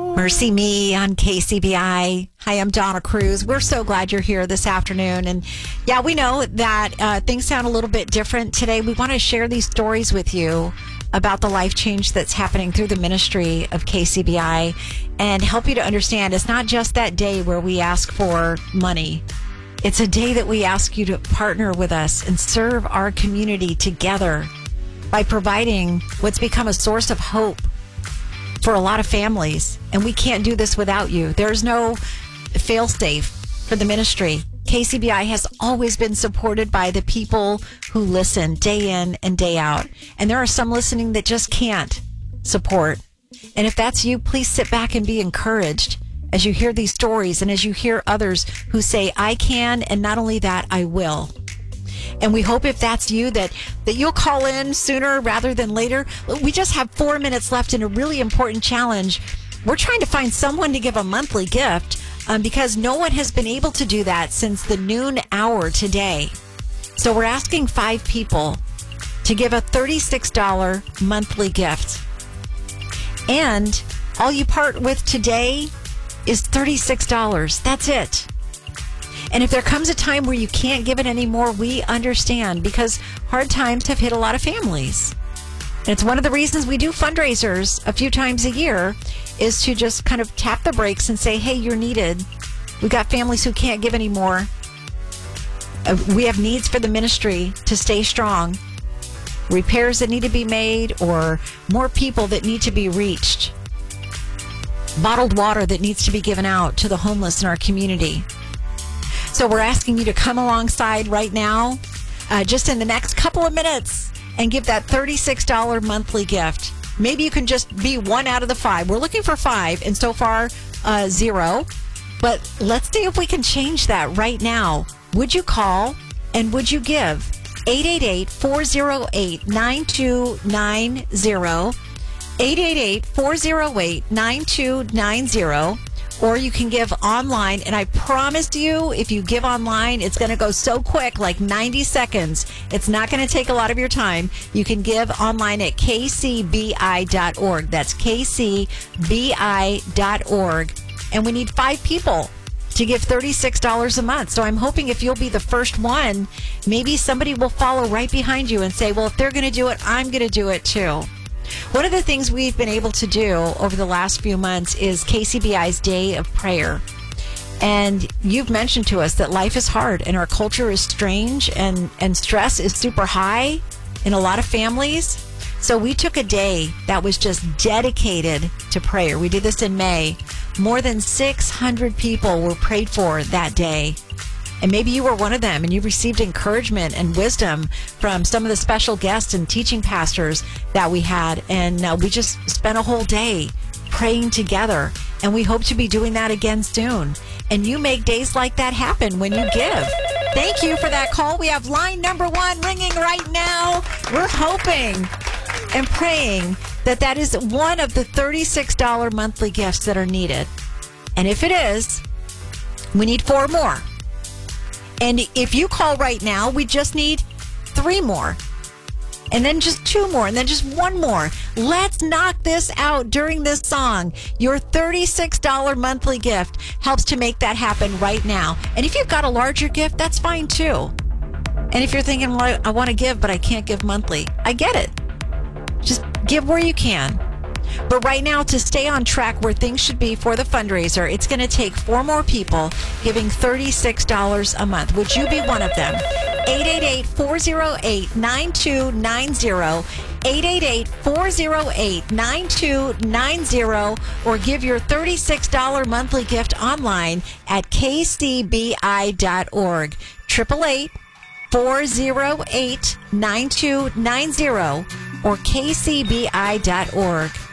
Mercy Me on KCBI. Hi, I'm Donna Cruz. We're so glad you're here this afternoon. And yeah, we know that things sound a little bit different today. We want to share these stories with you about the life change that's happening through the ministry of KCBI and help you to understand it's not just that day where we ask for money. It's a day that we ask you to partner with us and serve our community together by providing what's become a source of hope for a lot of families. And we can't do this without you. There's no fail-safe for the ministry. KCBI has always been supported by the people who listen day in and day out. And there are some listening that just can't support. And if that's you, please sit back and be encouraged as you hear these stories and as you hear others who say, I can, and not only that, I will. And we hope if that's you that you'll call in sooner rather than later. We just have 4 minutes left in a really important challenge. We're trying to find someone to give a monthly gift because no one has been able to do that since the noon hour today. So we're asking 5 people to give a $36 monthly gift. And all you part with today is $36. That's it. And if there comes a time where you can't give it anymore, we understand because hard times have hit a lot of families. And it's one of the reasons we do fundraisers a few times a year is to just kind of tap the brakes and say, hey, you're needed. We've got families who can't give anymore. We have needs for the ministry to stay strong. Repairs that need to be made or more people that need to be reached. Bottled water that needs to be given out to the homeless in our community. So we're asking you to come alongside right now, just in the next couple of minutes, and give that $36 monthly gift. Maybe you can just be 1 out of the 5. We're looking for 5, and so far, 0. But let's see if we can change that right now. Would you call and would you give? 888-408-9290. 888-408-9290. Or you can give online. And I promise you, if you give online, it's going to go so quick, like 90 seconds. It's not going to take a lot of your time. You can give online at kcbi.org. That's kcbi.org. And we need 5 people to give $36 a month. So I'm hoping if you'll be the first one, maybe somebody will follow right behind you and say, well, if they're going to do it, I'm going to do it too. One of the things we've been able to do over the last few months is KCBI's Day of Prayer. And you've mentioned to us that life is hard and our culture is strange and stress is super high in a lot of families. So we took a day that was just dedicated to prayer. We did this in May. More than 600 people were prayed for that day. And maybe you were one of them and you received encouragement and wisdom from some of the special guests and teaching pastors that we had. And we just spent a whole day praying together. And we hope to be doing that again soon. And you make days like that happen when you give. Thank you for that call. We have line number 1 ringing right now. We're hoping and praying that is one of the $36 monthly gifts that are needed. And if it is, we need 4 more. And if you call right now, we just need 3 more. And then just 2 more. And then just 1 more. Let's knock this out during this song. Your $36 monthly gift helps to make that happen right now. And if you've got a larger gift, that's fine too. And if you're thinking, well, I want to give, but I can't give monthly, I get it. Just give where you can. But right now, to stay on track where things should be for the fundraiser, it's going to take 4 more people giving $36 a month. Would you be one of them? 888-408-9290. 888-408-9290. Or give your $36 monthly gift online at kcbi.org. 888-408-9290 or kcbi.org.